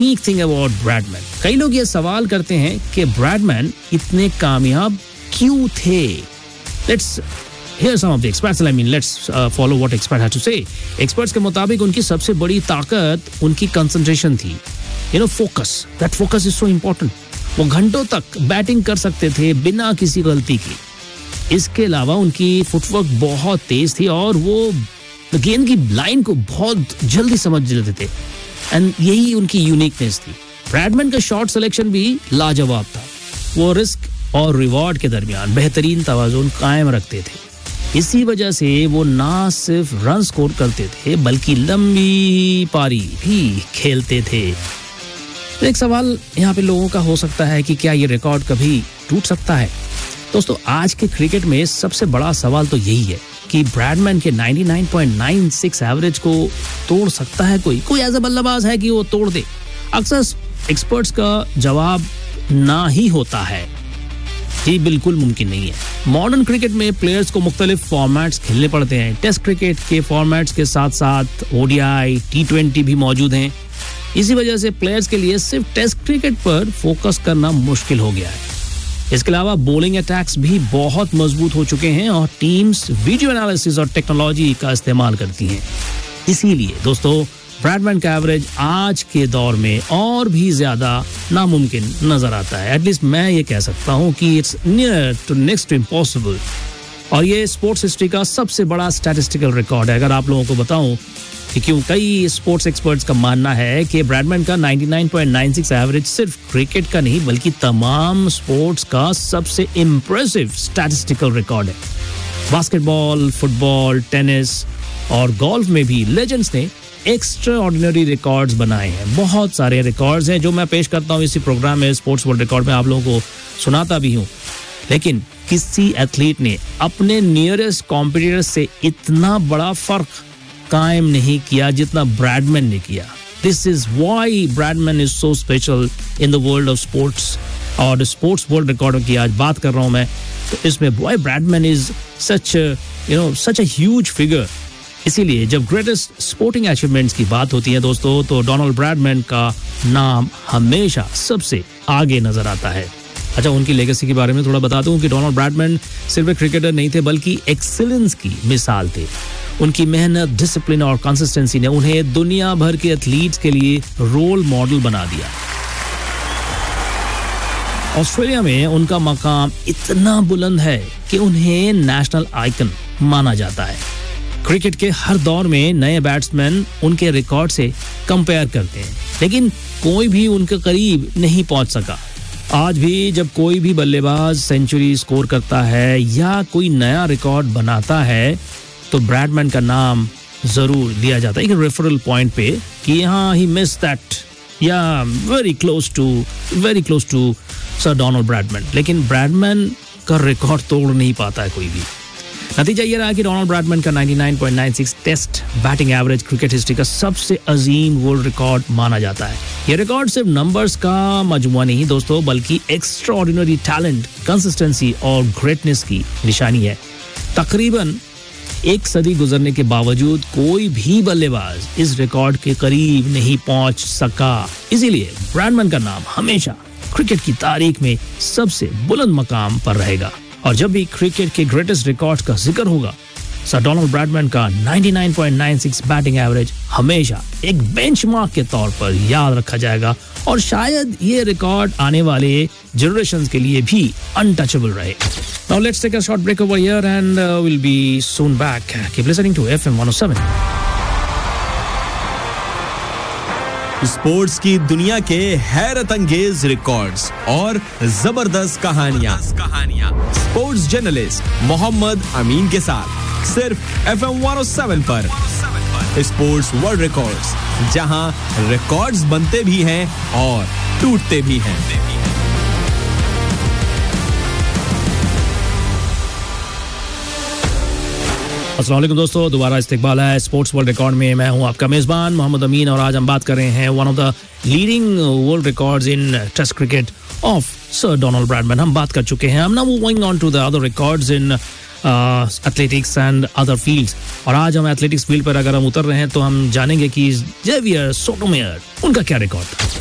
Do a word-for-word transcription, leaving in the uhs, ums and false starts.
Unique thing about Bradman. कई लोग ये सवाल करते हैं कि ब्रैडमैन इतने कामयाब क्यों थे. Let's hear some of the experts. I mean let's follow what expert had to से. एक्सपर्ट्स के मुताबिक उनकी सबसे बड़ी ताकत उनकी कंसंट्रेशन थी. You know, focus. That focus is so important. वो घंटों तक बैटिंग कर सकते थे बिना किसी गलती की. इसके अलावा उनकी फुटवर्क बहुत तेज थी और वो गेंद की लाइन को बहुत जल्दी समझ लेते थे. एंड यही उनकी यूनिकनेस थी. ब्रैडमैन का शॉट सिलेक्शन भी लाजवाब था. वो रिस्क और रिवॉर्ड के दरमियान बेहतरीन तवाज़ुन कायम रखते थे. इसी वजह से वो ना सिर्फ रन स्कोर करते थे बल्कि लंबी पारी भी खेलते थे. एक सवाल यहाँ पे लोगों का हो सकता है कि क्या ये रिकॉर्ड कभी टूट सकता है. दोस्तों, आज के क्रिकेट में सबसे बड़ा सवाल तो यही है कि ब्रैडमैन के निन्यानवे पॉइंट नौ छह एवरेज को तोड़ सकता है कोई कोई ऐसा बल्लेबाज है कि वो तोड़ दे. अक्सर एक्सपर्ट्स का जवाब ना ही होता है. ये बिल्कुल मुमकिन नहीं है. मॉडर्न क्रिकेट में प्लेयर्स को मुख्तलिफ फॉर्मेट्स खेलने पड़ते हैं. टेस्ट क्रिकेट के फॉर्मेट्स के साथ साथ ओडीआई, टी ट्वेंटी भी मौजूद हैं. इसी वजह से प्लेयर्स के लिए सिर्फ टेस्ट क्रिकेट पर फोकस करना मुश्किल हो गया है. इसके अलावा बॉलिंग अटैक्स भी बहुत मजबूत हो चुके हैं और टीम्स वीडियो एनालिसिस और टेक्नोलॉजी का इस्तेमाल करती हैं. इसीलिए दोस्तों, ब्रैडमैन का एवरेज आज के दौर में और भी ज्यादा नामुमकिन नजर आता है. एटलीस्ट मैं ये कह सकता हूँ कि it's near to next to impossible. और ये स्पोर्ट्स हिस्ट्री का सबसे बड़ा स्टैटिस्टिकल रिकॉर्ड है. अगर आप लोगों को बताऊं कि क्यों, कई स्पोर्ट्स एक्सपर्ट्स का मानना है कि ब्रैडमैन का निन्यानवे पॉइंट नौ छह एवरेज सिर्फ क्रिकेट का नहीं बल्कि तमाम स्पोर्ट्स का सबसे इम्प्रेसिव स्टैटिस्टिकल रिकॉर्ड है. बास्केटबॉल, फुटबॉल, टेनिस और गोल्फ में भी लेजेंड्स ने एक्स्ट्रा ऑर्डिनरी रिकॉर्ड्स बनाए हैं. बहुत सारे रिकॉर्ड्स हैं जो मैं पेश करता हूँ इसी प्रोग्राम में, स्पोर्ट्स वर्ल्ड रिकॉर्ड में, आप लोगों को सुनाता भी हूँ. लेकिन किसी एथलीट ने अपने नियरेस्ट कॉम्पिटिटर से इतना बड़ा फर्क कायम नहीं किया जितना ब्रैडमैन ने किया. This is why Bradman is so special in the world of sports. और स्पोर्ट्स वर्ल्ड रिकॉर्ड की आज बात कर रहा हूं मैं, तो इसमें why Bradman is such you know such a huge figure. इसीलिए जब ग्रेटेस्ट स्पोर्टिंग अचीवमेंट्स की बात होती है दोस्तों, तो डोनाल्ड ब्रैडमैन का नाम हमेशा सबसे आगे नजर आता है. अच्छा, उनकी लेगेसी के बारे में थोड़ा बता दूं कि डोनाल्ड ब्रैडमैन सिर्फ एक क्रिकेटर नहीं थे बल्कि एक्सीलेंस की मिसाल थे. उनकी मेहनत, डिसिप्लिन और कंसिस्टेंसी ने उन्हें दुनिया भर के एथलीट्स के लिए रोल मॉडल बना दिया. ऑस्ट्रेलिया में उनका मकाम इतना बुलंद है कि उन्हें नेशनल आइकन माना जाता है. क्रिकेट के हर दौर में नए बैट्समैन उनके रिकॉर्ड से कंपेयर करते हैं, लेकिन कोई भी उनके करीब नहीं पहुंच सका. आज भी जब कोई भी बल्लेबाज सेंचुरी स्कोर करता है या कोई नया रिकॉर्ड बनाता है तो ब्रैडमैन का नाम जरूर लिया जाता है एक रेफरल पॉइंट पे कि यहाँ ही मिस दैट या very close to very close to sir Donald Bradman. लेकिन ब्रैडमैन का रिकॉर्ड तोड़ नहीं पाता है कोई भी. नतीजा ये रहा कि डोनाल्ड ब्रैडमैन का निन्यानवे पॉइंट नौ छह test batting average cricket history का सबसे अजीम वर्ल्ड रिकॉर्ड माना जाता है. ये रिकॉर्ड सिर्फ नंबर्स का मजमुआ नहीं दोस्तों, बल्कि एक्स्ट्रा ऑर्डिनरी टैलेंट, कंसिस्टेंसी और ग्रेटनेस की निशानी है. तकरीबन एक सदी गुजरने के बावजूद कोई भी बल्लेबाज इस रिकॉर्ड के करीब नहीं पहुंच सका. इसीलिए ब्रैडमैन का नाम हमेशा क्रिकेट की तारीख में सबसे बुलंद मकाम पर रहेगा. और जब भी क्रिकेट के ग्रेटेस्ट रिकॉर्ड का जिक्र होगा, सर डोनाल्ड ब्रैडमैन का निन्यानवे पॉइंट नौ छह बैटिंग एवरेज हमेशा एक बेंचमार्क के तौर पर याद रखा जाएगा. और शायद ये रिकॉर्ड आने वाले जनरेशंस के लिए भी अनटचेबल रहे. Now let's take a short break over here and uh, we'll be soon back. Keep listening to F M one oh seven. Sports की दुनिया के हैरत अंगेज रिकॉर्ड्स और जबरदस्त कहानियां कहानियां स्पोर्ट्स जर्नलिस्ट मोहम्मद अमीन के साथ सिर्फ F M one oh seven पर स्पोर्ट्स वर्ल्ड रिकॉर्ड्स, जहां रिकॉर्ड्स बनते भी हैं और टूटते भी हैं. अस्सलाम वालेकुम दोस्तों, दोबारा इस्तकबाल है स्पोर्ट्स वर्ल्ड रिकॉर्ड में. मैं हूं आपका मेजबान मोहम्मद अमीन और आज हम बात कर रहे हैं one of the leading world records in test cricket of sir Donald Bradman. हम बात कर चुके हैं. हम now moving on to the other records in athletics and other fields. और आज हम एथलेटिक्स फील्ड पर अगर हम उतर रहे हैं तो हम जानेंगे कि जेवियर सोटोमेयर, उनका क्या रिकॉर्ड था.